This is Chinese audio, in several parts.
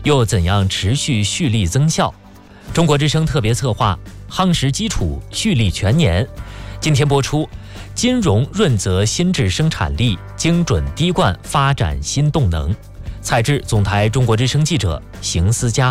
又怎样持续蓄力增效？中国之声特别策划夯实基础，蓄力全年。今天播出，金融润泽新质生产力，精准滴灌发展新动能。采制总台中国之声记者邢思佳。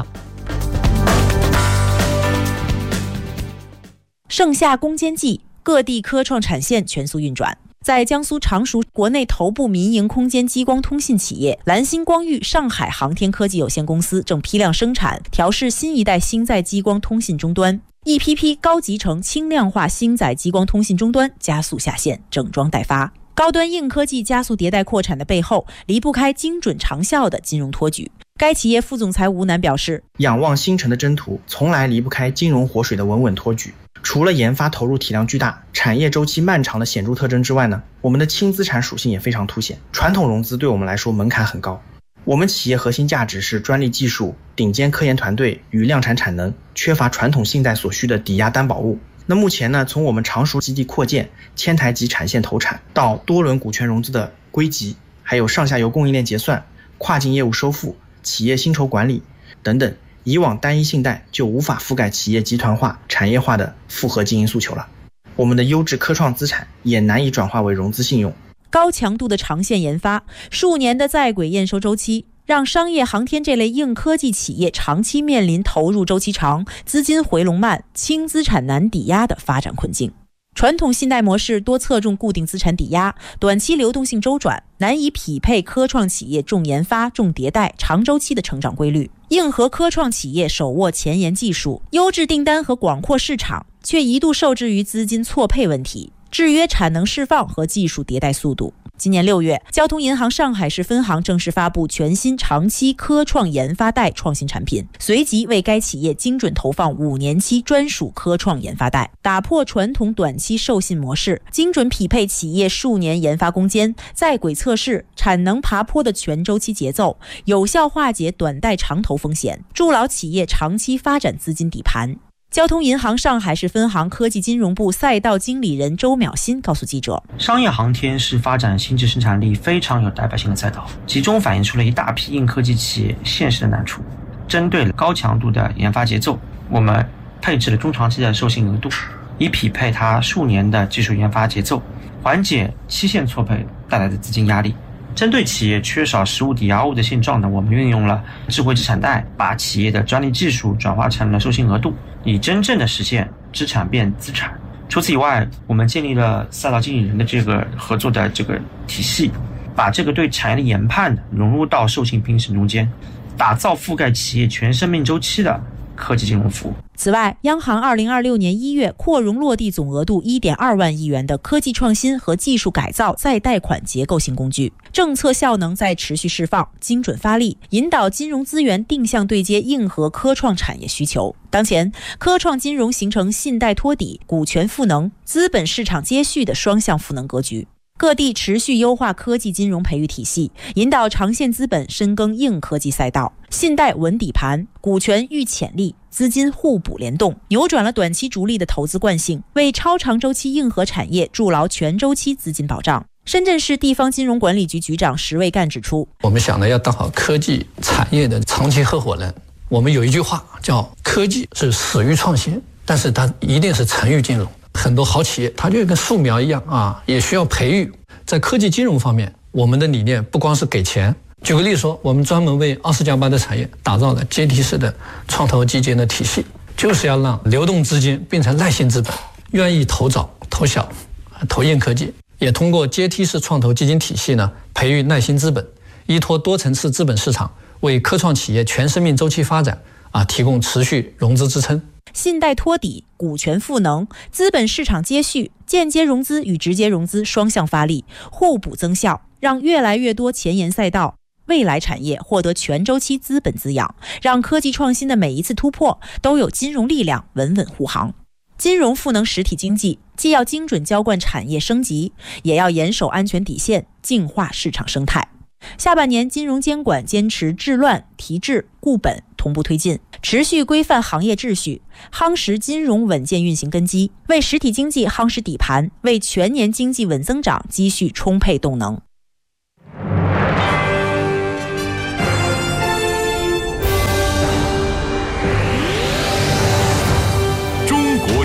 盛夏攻坚季，各地科创产线全速运转。在江苏常熟，国内头部民营空间激光通信企业蓝星光域上海航天科技有限公司正批量生产调试新一代星载激光通信终端，一批批高集成轻量化星载激光通信终端加速下线，整装待发。高端硬科技加速迭代扩产的背后，离不开精准长效的金融托举。该企业副总裁吴楠表示， 仰望星辰的征途，从来离不开金融活水的稳稳托举。除了研发投入体量巨大、产业周期漫长的显著特征之外呢，我们的轻资产属性也非常凸显。传统融资对我们来说门槛很高，我们企业核心价值是专利技术、顶尖科研团队与量产产能，缺乏传统信贷所需的抵押担保物。那目前呢，从我们常熟基地扩建、千台级产线投产，到多轮股权融资的归集，还有上下游供应链结算、跨境业务收付、企业薪酬管理等等，以往单一信贷就无法覆盖企业集团化、产业化的复合经营诉求了。我们的优质科创资产也难以转化为融资信用。 高强度的长线研发，数年的在轨验收周期，让商业航天这类硬科技企业长期面临投入周期长、资金回笼慢、轻资产难抵押的发展困境。传统信贷模式多侧重固定资产抵押，短期流动性周转，难以匹配科创企业重研发、重迭代、长周期的成长规律。硬核科创企业手握前沿技术、优质订单和广阔市场，却一度受制于资金错配问题，制约产能释放和技术迭代速度。今年6月，交通银行上海市分行正式发布全新长期科创研发贷创新产品，随即为该企业精准投放5年期专属科创研发贷，打破传统短期授信模式，精准匹配企业数年研发攻坚、在轨测试、产能爬坡的全周期节奏，有效化解短贷长投风险，筑牢企业长期发展资金底盘。交通银行上海市分行科技金融部赛道经理人周淼新告诉记者， 商业航天是发展新质生产力非常有代表性的赛道，集中反映出了一大批硬科技企业现实的难处。针对高强度的研发节奏，我们配置了中长期的授信额度，以匹配它数年的技术研发节奏，缓解期限错配带来的资金压力。针对企业缺少实物抵押物的现状呢，我们运用了智慧资产贷，把企业的专利技术转化成了授信额度，以真正的实现资产变资产。除此以外，我们建立了赛道经理人的这个合作的这个体系，把这个对产业的研判融入到授信评审中间，打造覆盖企业全生命周期的科技金融服务。 此外，央行2026年1月扩容落地总额度1.2万亿元的科技创新和技术改造再贷款结构性工具，政策效能在持续释放，精准发力，引导金融资源定向对接硬核科创产业需求。当前，科创金融形成信贷托底、股权赋能、资本市场接续的双向赋能格局。各地持续优化科技金融培育体系，引导长线资本深耕硬科技赛道，信贷稳底盘，股权育潜力，资金互补联动，扭转了短期逐利的投资惯性，为超长周期硬核产业筑牢全周期资金保障。深圳市地方金融管理局局长石卫干指出， 我们想呢要当好科技产业的长期合伙人。我们有一句话叫科技是死于创新，但是它一定是成于金融。很多好企业它就跟树苗一样啊，也需要培育。在科技金融方面，我们的理念不光是给钱。举个例子说，我们专门为20+8的产业打造了阶梯式的创投基金的体系，就是要让流动资金变成耐性资本，愿意投早投小投硬科技。也通过阶梯式创投基金体系呢，培育耐心资本，依托多层次资本市场，为科创企业全生命周期发展提供持续融资支撑。 信贷托底、股权赋能、资本市场接续，间接融资与直接融资双向发力，互补增效，让越来越多前沿赛道、未来产业获得全周期资本滋养，让科技创新的每一次突破都有金融力量稳稳护航。金融赋能实体经济，既要精准浇灌产业升级，也要严守安全底线，净化市场生态。下半年金融监管坚持治乱、提质、固本同步推进，持续规范行业秩序，夯实金融稳健运行根基，为实体经济夯实底盘，为全年经济稳增长积蓄充沛动能。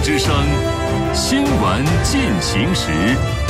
之声，新闻进行时。